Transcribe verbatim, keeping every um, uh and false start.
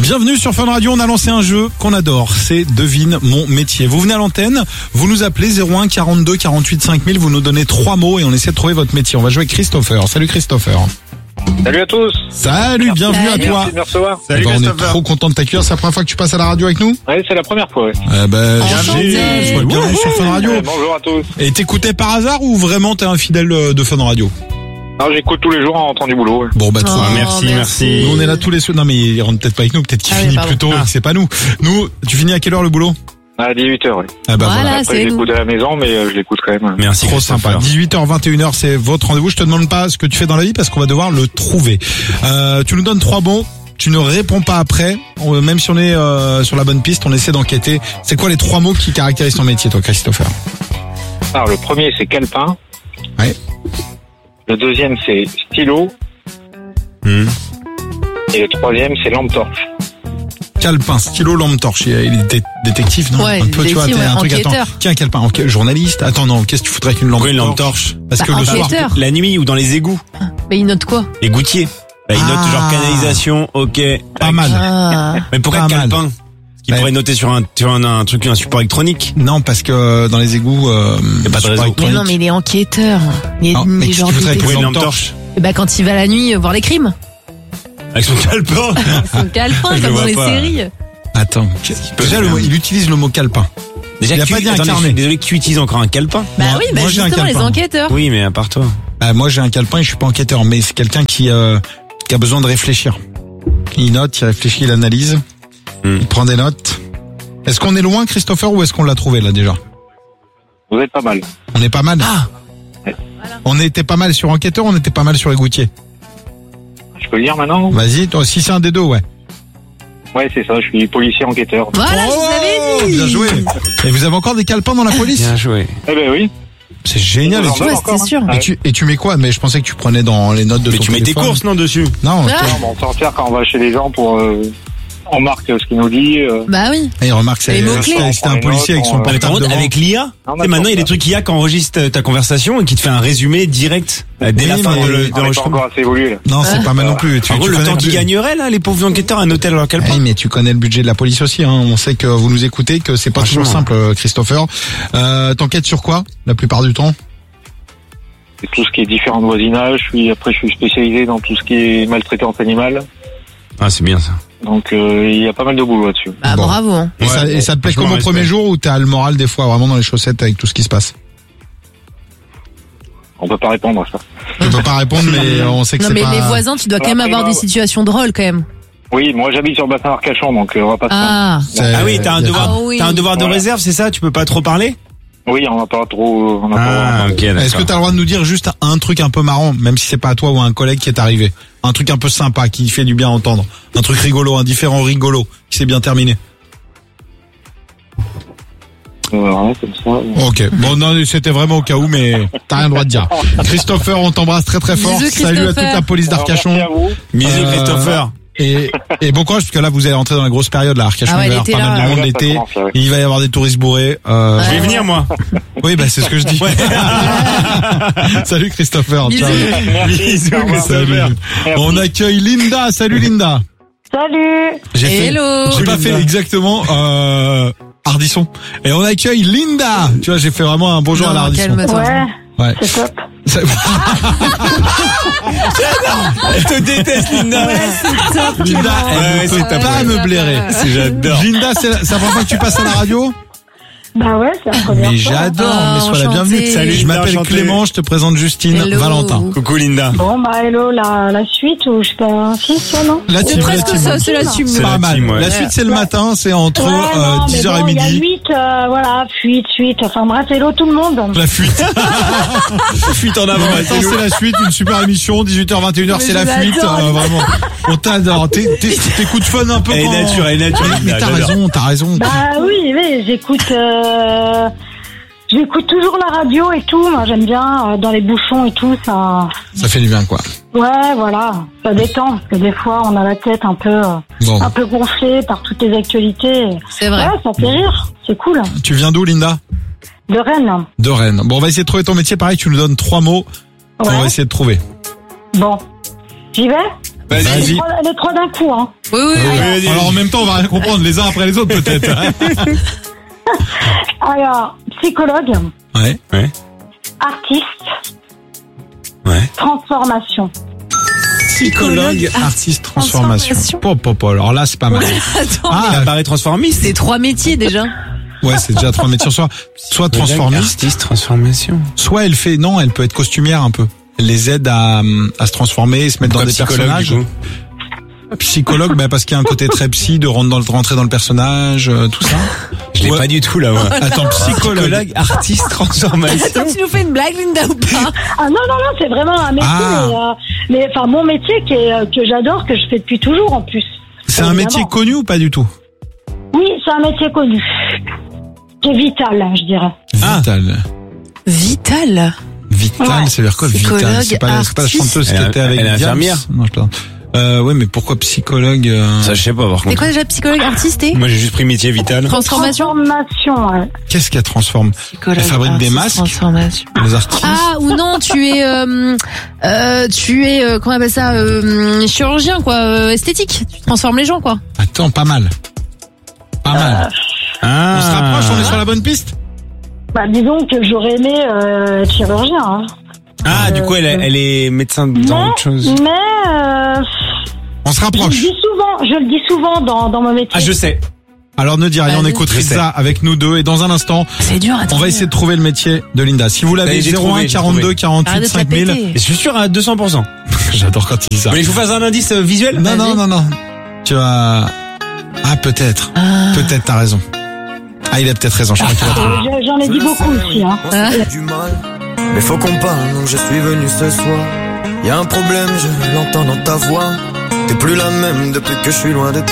Bienvenue sur Fun Radio, on a lancé un jeu qu'on adore, c'est Devine mon métier. Vous venez à l'antenne, vous nous appelez zéro un quarante-deux quarante-huit cinq mille, vous nous donnez trois mots et on essaie de trouver votre métier. On va jouer avec Christopher. Salut Christopher. Salut à tous. Salut, Merci. bienvenue Salut. à toi. Merci de me recevoir. Eh ben, on est trop content de t'accueillir, c'est la première fois que tu passes à la radio avec nous? Oui, c'est la première fois, oui. Eh ben, Enchanté. bienvenue, sois le bienvenu sur Fun Radio. Euh, bonjour à tous. Et t'écoutais par hasard ou vraiment t'es un fidèle de Fun Radio? Alors, j'écoute tous les jours en rentrant du boulot. Ouais. Bon bah trop Oh, bien. merci, merci. Nous on est là tous les soirs. Non mais il rentre peut-être pas avec nous, peut-être qu'il Ah oui, finit pardon. plus tôt et que c'est pas nous. Nous, tu finis à quelle heure le boulot? À dix-huit heures, oui. Ah bah Voilà. voilà. Après, c'est je nous. l'écoute à la maison, mais euh, je l'écoute quand même. Merci. Trop sympa. dix-huit heures, vingt et une heures, c'est votre rendez-vous. Je te demande pas ce que tu fais dans la vie parce qu'on va devoir le trouver. Euh, tu nous donnes trois mots. Tu ne réponds pas après. On- même si on est euh, sur la bonne piste, on essaie d'enquêter. C'est quoi les trois mots qui caractérisent ton métier, toi, Christopher? Alors, le premier, c'est calepin. Ouais. Le deuxième, c'est stylo. Mmh. Et le troisième, c'est lampe torche. Calepin, stylo, lampe torche. Il est dé- détective, non? Ouais, Un peu, tu vois, détective, t'es un ouais, truc. Attends, enquêteur. qui est un calepin? Ok, journaliste. Attends, non. Qu'est-ce que tu foutrais avec une lampe Pourquoi une lampe torche? torche? Parce que Bah, le soir. enquêteur. La nuit ou dans les égouts. Mais il note quoi? Les gouttiers. Bah, ils Ah. notent genre canalisation, ok. Pas mal. Ah. Mais pourquoi Pas calepin? mal. Parce qu'ils Ouais. pourraient noter sur un, sur un, un truc, un support électronique. Non, parce que euh, dans les égouts, euh, Y a pas de support réseau. Mais électronique. non, mais il est enquêteur. Il est, Ah, mais il est qu'est-ce genre que tu voudrais détective. Pourquoi une lampe lampe torche. torche? Et bah quand il va la nuit euh, voir les crimes. Avec son calepin. Son calepin, Je le comme vois dans les pas. séries. Attends. peut Déjà, le faire mot- il utilise le mot calepin. Déjà Il a que pas tu, dit attendez, je incarné. suis désolé que tu utilises encore un calepin. Bah Moi- oui, bah moi, j'ai un justement les calepin. enquêteurs. Oui, mais à part toi. Bah, moi, j'ai un calepin et je suis pas enquêteur, mais c'est quelqu'un qui, euh, qui a besoin de réfléchir. Il note, il réfléchit, il analyse, Hmm. il prend des notes. Est-ce qu'on est loin, Christopher, ou est-ce qu'on l'a trouvé, là, déjà? Vous êtes pas mal. On est pas mal. Ah. On était pas mal sur enquêteur, on était pas mal sur les gouttiers. Je peux le dire maintenant? Vas-y, toi, si c'est un des deux, ouais. Ouais, c'est ça. Je suis policier enquêteur. Voilà, je vous avais dit. Bien joué. Et vous avez encore des calepins dans la police? Bien joué. Eh ben oui. C'est génial. Ils Et en tu, donnent Ouais, encore, c'était sûr. hein. et tu, et tu mets quoi? Mais je pensais que tu prenais dans les notes de Mais ton tu mets tes téléphone. courses, non, dessus? Non, Ah. Non, mais on s'en sert quand on va chez les gens pour... Euh, on marque ce qu'il nous dit. Euh. Bah oui. et il remarque, c'est Les mots-clés. c'était c'était un policier avec son On prend les Mais par portable contre, devant. avec l'I A, Non, tu sais, mais maintenant, il y a des pour ça. trucs I A qui enregistrent ta conversation et qui te fait un résumé direct euh, dès Oui, la fin mais- de le- de On n'est pas l'enregistrement. encore assez évolué, là. Non, c'est pas mal non plus. Tu, En gros, tu le connais temps le qu'ils bu- gagneraient, là, les pauvres enquêteurs, à noter leur calepin. Oui, mais tu connais le budget de la police aussi. Hein. On sait que vous nous écoutez, que c'est pas toujours Franchement. simple, euh, Christopher. Euh, T'enquêtes sur quoi la plupart du temps? C'est tout ce qui est différent de voisinage. Je suis, après, je suis spécialisé dans tout ce qui est maltraitance animale. Ah, c'est bien ça. Donc, euh, il y a pas mal de boulot là-dessus. Bah Bon. bravo. Hein. Et, Ouais, ça, et ça te plaît franchement, comme au premier respect. jour ou t'as le moral des fois vraiment dans les chaussettes avec tout ce qui se passe? On peut pas répondre à ça. Je peux pas répondre, mais on sait que Non c'est mais pas. les voisins, tu dois quand même Après, avoir bah, des situations drôles quand même. Oui, moi j'habite sur le bassin Arcachon, donc euh, on va pas se plaindre. Ah. C'est- Ah oui, t'as un y a- devoir, Ah oui. t'as un devoir de Voilà. réserve, c'est ça? Tu peux pas trop parler? Oui, on n'a pas trop... On n'a Ah, pas ok, d'accord. Est-ce que t'as le droit de nous dire juste un truc un peu marrant, même si c'est pas à toi ou à un collègue qui est arrivé? Un truc un peu sympa, qui fait du bien entendre. Un truc rigolo, un différent rigolo, qui s'est bien terminé. Euh, ouais, comme ça. Ok. Bon, non, c'était vraiment au cas où, mais t'as rien le droit de dire. Christopher, on t'embrasse très très fort. Bisous, Salut à toute Christopher. la police Alors, merci d'Arcachon. à vous. Bisous, Euh, Christopher. Et, et bon courage, parce que là, vous allez rentrer dans la grosse période, là. Arcachon, Ah ouais, il va y avoir l'été, pas mal là. de monde Ah, là, ça l'été. commence, là, ouais. Il va y avoir des touristes bourrés. Euh, Je vais Ouais. venir, moi. Oui, bah, c'est ce que je dis. Salut, Christopher. Bisous. Ciao. Merci. Bisous, Au revoir. Salut. On accueille Linda. Salut, Linda. Salut. J'ai fait, Hello. j'ai pas fait exactement, euh, Ardisson. Et on accueille Linda. Tu vois, j'ai fait vraiment un bonjour à Non, l'Ardisson. calme-toi. Ouais, Ouais. c'est top. C'est- Je te déteste, Linda. Linda, elle Ouais, ne c'est peut ta pas faute. me blairer. C'est- J'adore. Linda, c'est la, c'est la première fois que tu passes à la radio? Bah ouais, c'est la première Mais fois. j'adore, Ah, mais sois la enchantée. bienvenue. Salut, je Linda, m'appelle enchanté. Clément, je te présente Justine, Hello. Valentin. Coucou, Linda. Bon, bah hello, la, la suite, ou je sais pas, un fils, ça, non? La C'est team, la presque team. ça, c'est la team. C'est Pas la mal. team, ouais. La suite, c'est le Ouais. matin, c'est entre Ouais, euh, non, mais dix heures bon, et il y a midi. huit, euh, voilà, fuite, fuite, enfin bref, hello tout le monde. La fuite. Fuite en avant, Le matin, c'est la suite, une super émission, dix-huit heures, vingt et une heures, Mais c'est je la fuite. l'adore. euh, vraiment. On t'adore. T'es- t'es- T'écoutes fun un peu Elle est quand- nature, elle est nature, Mais Linda, t'as j'adore. raison, t'as raison. Bah oui, oui, j'écoute, euh, j'écoute toujours la radio et tout, moi j'aime bien, euh, dans les bouchons et tout, ça, Ça fait du bien, quoi. ouais, voilà, ça détend, parce que des fois on a la tête un peu, euh, Bon. un peu gonflée par toutes les actualités. C'est vrai. Ouais, ça fait rire, c'est cool. Tu viens d'où, Linda? De Rennes. De Rennes. Bon, on va essayer de trouver ton métier. Pareil, tu nous donnes trois mots qu'on va Ouais, essayer de trouver. bon. J'y vais? Vas-y. Les trois, les trois d'un coup, hein. Oui, oui, oui. Ouais. Alors en même temps, on va rien comprendre les uns après les autres peut-être. Alors, psychologue, Ouais. Ouais. artiste, Ouais. transformation. Psychologue, artiste, transformation. transformation. Pop, pop, pop. Alors là, c'est pas mal. Attends, Ah, Il apparaît transformiste. c'est trois métiers déjà. ouais, c'est déjà trois métiers sur soi. Soit transformiste, Artiste, transformation. soit elle fait, non, elle peut être costumière un peu. Elle les aide à, à se transformer, se mettre dans Pourquoi des psychologue, personnages. du coup Psychologue, bah, parce qu'il y a un côté très psy de rentrer dans le, rentrer dans le personnage, euh, tout ça. Je l'ai Ouais. pas du tout là, moi. Attends, psychologue. Psychologue, artiste, transformation. Attends, tu nous fais une blague, Linda, ou pas? Ah non, non, non, c'est vraiment un métier, Ah. mais, euh, mais enfin, mon métier qui est, euh, que j'adore, que je fais depuis toujours en plus. C'est un Évidemment. métier connu ou pas du tout? Oui, c'est un métier connu. Qui est vital, je dirais. Ah. Vital. Vital. Vital, Ouais. c'est vers quoi Psychologue, Vital? C'est pas, la- c'est pas la artiste. chanteuse qui Elle est- était avec elle est Diams infirmière. Non, je plaisante. Euh, ouais, mais pourquoi psychologue euh, Ça, je sais pas, par C'est contre. quoi déjà psychologue, artiste et Moi, j'ai juste pris métier vital. transformation? Transformation, ouais. Qu'est-ce qu'elle transforme? Psychologue, Elle fabrique des artiste, masques. transformation. Les artistes? Ah ou non, tu es euh, euh, tu es euh, comment on appelle ça euh, chirurgien quoi, euh, esthétique. Tu transformes les gens quoi. Attends, pas mal. Pas mal. Ah. On se rapproche, on est sur la bonne piste? Bah, disons que j'aurais aimé euh, être chirurgien. Hein. Ah, du coup, elle, est- elle est médecin dans Mais, autre chose. mais euh, On se je le rapproche. dis souvent, je le dis souvent dans, dans mon métier. Ah, je sais. Alors ne dis rien, on Vas-y. écoute Je sais. Rizza avec nous deux et dans un instant, C'est dur. on va essayer de trouver le métier de Linda. Si vous l'avez, Allez, j'ai zéro trouvé, un j'ai quarante-deux trouvé. quarante-huit Arrête de te la cinq mille. péter. Et je suis sûr à deux cents pour cent. J'adore quand il dit ça. Mais il faut faire un indice euh, visuel. Non, non, non, non. Tu as... Ah, peut-être. Ah. Peut-être, t'as raison. Ah, il a peut-être raison, je crois qu'il a trouvé. Euh, je- J'en ai dit beaucoup aussi. Hein. On se fait du mal, mais faut qu'on parle, donc je suis venu ce soir. Y a un problème, je l'entends dans ta voix. T'es plus la même depuis que je suis loin de toi.